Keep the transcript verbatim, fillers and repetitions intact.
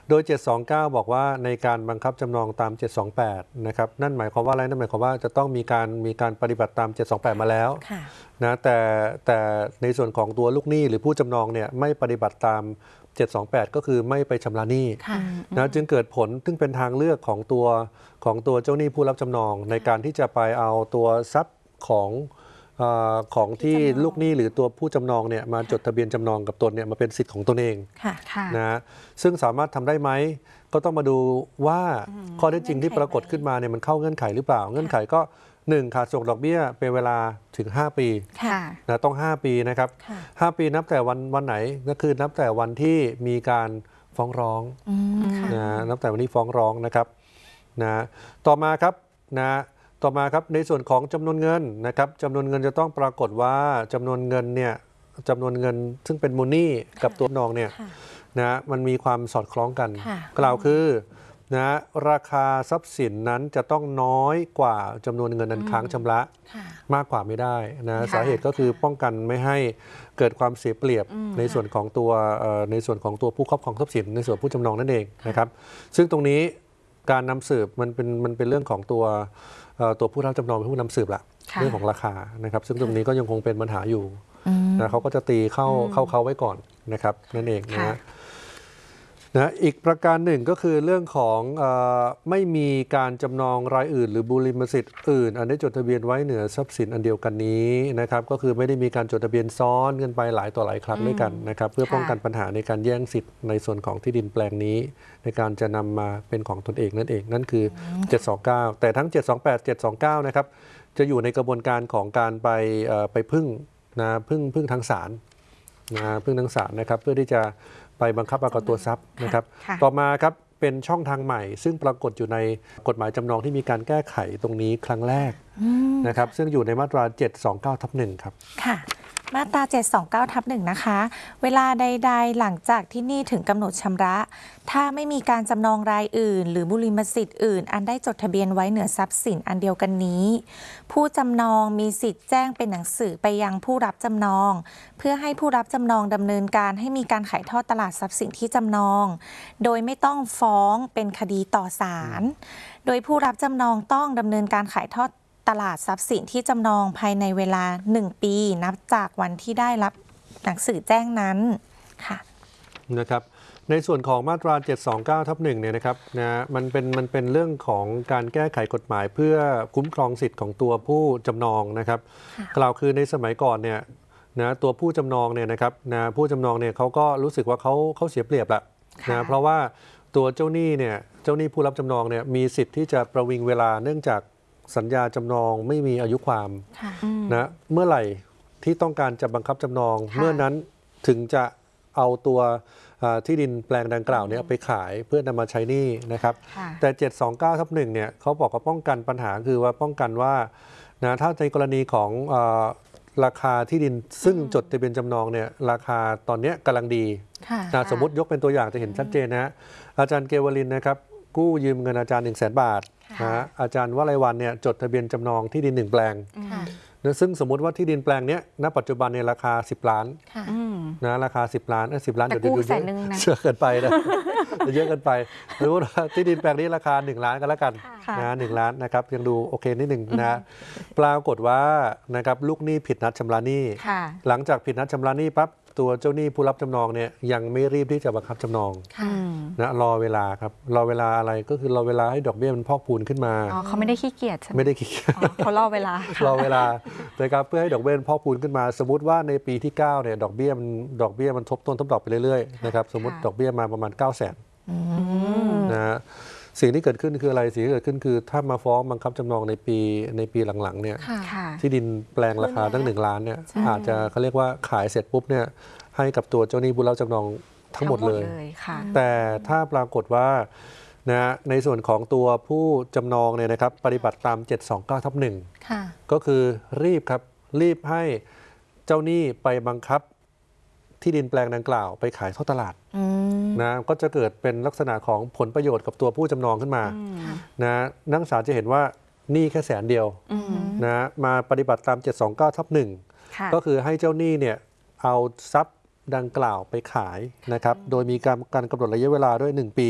โดยเจ็ดสองเก้าบอกว่าในการบังคับจำนองตามเจ็ดสองแปดนะครับนั่นหมายความว่าอะไรนั่นหมายความว่าจะต้องมีการมีการปฏิบัติตามเจ็ดสองแปดมาแล้วนะแต่แต่ในส่วนของตัวลูกหนี้หรือผู้จำนองเนี่ยไม่ปฏิบัติตามเจ็ดสองแปดก็คือไม่ไปชำระหนี้นะจึงเกิดผลซึ่งเป็นทางเลือกของตัวของตัวเจ้าหนี้ผู้รับจำนองในการที่จะไปเอาตัวทรัพย์ของของที่ลูกหนี้หรือตัวผู้จำนองเนี่ยมาจดทะเบียนจำนองกับตนเนี่ยมาเป็นสิทธิ์ของตนเองนะซึ่งสามารถทำได้ไหมก็ต้องมาดูว่าข้อเท็จจริงที่ปรากฏขึ้นมาเนี่ยมันเข้าเงื่อนไขหรือเปล่าเงื่อนไขก็หนึ่งขาดส่งดอกเบี้ยเป็นเวลาถึงห้าปีนะต้องห้าปีนะครับห้าปีนับแต่วันวันไหนก็คือนับแต่วันที่มีการฟ้องร้องนะนับแต่วันนี้ฟ้องร้องนะครับนะต่อมาครับนะต่อมาครับในส่วนของจำนวนเงินนะครับจำนวนเงินจะต้องปรากฏว่าจำนวนเงินเนี่ยจำนวนเงินซึ่งเป็นมูลหนี้กับตัวนองเนี่ยนะมันมีความสอดคล้องกันกล่าวคือนะราคาทรัพย์สินนั้นจะต้องน้อยกว่าจำนวนเงินอันค้างชำระมากกว่าไม่ได้นะสาเหตุก็คือป้องกันไม่ให้เกิดความเสียเปรียบในส่วนของตัวในส่วนของตัวผู้ครอบครองทรัพย์สินในส่วนผู้จำนองนั่นเองนะครับซึ่งตรงนี้การนำสืบมันเป็นมันเป็นเรื่องของตัวตัวผู้รับจำนองเป็นผู้นำสืบละเรื่องของราคานะครับซึ่งตรงนี้ก็ยังคงเป็นปัญหาอยู่นะเขาก็จะตีเข้าเข้าเขาไว้ก่อนนะครับนั่นเองนะนะอีกประการหนึ่งก็คือเรื่องของเอ่อไม่มีการจำนองรายอื่นหรือบุริมสิทธิ์อื่นอันได้จดทะเบียนไว้เหนือทรัพย์สินอันเดียวกันนี้นะครับก็คือไม่ได้มีการจดทะเบียนซ้อนกันไปหลายต่อหลายครั้งด้วยกันนะครับเพื่อป้องกันปัญหาในการแย่งสิทธิ์ในส่วนของที่ดินแปลงนี้ในการจะนำมาเป็นของตนเองนั่นเองนั่นคือเจ็ดสองเก้าแต่ทั้งเจ็ดสองแปด เจ็ดสองเก้านะครับจะอยู่ในกระบวนการของการไปไปพึ่งนะพึ่งพึ่งทางศาลนะพึ่งทางศาลนะครับเพื่อที่จะไปบังคับเอากับตัวทรัพย์นะครับต่อมาครับเป็นช่องทางใหม่ซึ่งปรากฏอยู่ในกฎหมายจำนองที่มีการแก้ไขตรงนี้ครั้งแรกนะครับซึ่งอยู่ในมาตราเจ็ดสองเก้าทับหนึ่งครับค่ะมาตราเจ็ดสองเก้าทับหนึ่งนะคะเวลาใดๆหลังจากที่หนี้ถึงกำหนดชำระถ้าไม่มีการจำนองรายอื่นหรือบุริมสิทธิ์อื่นอันได้จดทะเบียนไว้เหนือทรัพย์สินอันเดียวกันนี้ผู้จำนองมีสิทธิ์แจ้งเป็นหนังสือไปยังผู้รับจำนองเพื่อให้ผู้รับจำนองดำเนินการให้มีการขายทอดตลาดทรัพย์สินที่จำนองโดยไม่ต้องฟ้องเป็นคดีต่อศาลโดยผู้รับจำนองต้องดำเนินการขายทอดตลาดทรัพย์สินที่จำนองภายในเวลาหนึ่งปีนับจากวันที่ได้รับหนังสือแจ้งนั้นค่ะนะครับในส่วนของมาตราเจ็ดสองเก้าทับหนึ่งเนี่ยนะครับนะมันเป็นมันเป็นเรื่องของการแก้ไขกฎหมายเพื่อคุ้มครองสิทธิ์ของตัวผู้จำนองนะครับกล่าวคือในสมัยก่อนเนี่ยนะตัวผู้จำนองเนี่ยนะครับนะผู้จำนองเนี่ยเขาก็รู้สึกว่าเขาเขาเสียเปรียบละนะเพราะว่าตัวเจ้าหนี้เนี่ยเจ้าหนี้ผู้รับจำนองเนี่ยมีสิทธิ์ที่จะประวิงเวลาเนื่องจากสัญญาจำนองไม่มีอายุความนะเมื่อไหร่ที่ต้องการจะบังคับจำนองเมื่อนั้นถึงจะเอาตัวที่ดินแปลงดังกล่าวนี้ไปขายเพื่อนำมาใช้หนี้นะครับแต่เจ็ดสองเก้าทับหนึ่งเนี่ยเขาบอกว่าป้องกันปัญหาคือว่าป้องกันว่านะถ้าในกรณีของราคาที่ดินซึ่งจดทะเบียนจำนองเนี่ยราคาตอนนี้กำลังดีนะสมมติยกเป็นตัวอย่างจะเห็นชัดเจนนะอาจารย์เกวลินนะครับกู้ยืมเงินอาจารย์หนึ่งแสนบาทนะอาจารย์วลัยวันเนี่ยจดทะเบียนจำนองที่ดินหนึ่งแปลงนะซึ่งสมมุติว่าที่ดินแปลงนี้ณปัจจุบันในราคาสิบล้านนะราคาสิบล้านสิบล้านเดี๋ยวดูเยอะเชื่อเกินไปนะเยอะเกินไปหรือว่าที่ดินแปลงนี้ราคาหนึ่งล้านก็แล้วกันนะหนึ่งล้านนะครับยังดูโอเคนิดหนึ่งนะปรากฏว่านะครับลูกหนี้ผิดนัดชำระหนี้หลังจากผิดนัดชำระหนี้ปั๊บตัวเจ้าหนี้ผู้รับจำนองเนี่ยยังไม่รีบที่จะบังคับจำนองนะรอเวลาครับรอเวลาอะไรก็คือรอเวลาให้ดอกเบี้ยมันพอกพูนขึ้นมาอ๋อเขาไม่ได้ขี้เกียจใช่ไหมไม่ได้ขี้เกียจเขารอเวลารอเวลานะครับเพื่อให้ดอกเบี้ยมันพอกพูนขึ้นมาสมมติว่าในปีที่เก้าเนี่ยดอกเบี้ยมันดอกเบี้ยมันทบต้นทบดอกไปเรื่อยๆนะครับสมมติดอกเบี้ยมาประมาณเก้าแสนนะสิ่งที่เกิดขึ้นคืออะไรสิ่งที่เกิดขึ้นคือถ้ามาฟ้องบังคับจำนองในปีในปีหลังๆเนี่ยที่ดินแปลงราคาตั้งหนึ่งล้านเนี่ยอาจจะเขาเรียกว่าขายเสร็จปุ๊บเนี่ยให้กับตัวเจ้าหนี้ผู้รับจำนองทั้งหมดเลยแต่ถ้าปรากฏว่านะในส่วนของตัวผู้จำนองเนี่ยนะครับปฏิบัติตามเจ็ดสองเก้าทับหนึ่งก็คือรีบครับรีบให้เจ้าหนี้ไปบังคับที่ดินแปลงดังกล่าวไปขายทอดตลาดนะก็จะเกิดเป็นลักษณะของผลประโยชน์กับตัวผู้จำนองขึ้นมานะนักศึกษาจะเห็นว่าหนี้แค่แสนเดียวนะมาปฏิบัติตามเจ็ดสองเก้าทับหนึ่งก็คือให้เจ้าหนี้เนี่ยเอาทรัพย์ดังกล่าวไปขายนะครับโดยมีการการกำหนดระยะเวลาด้วยหนึ่งปี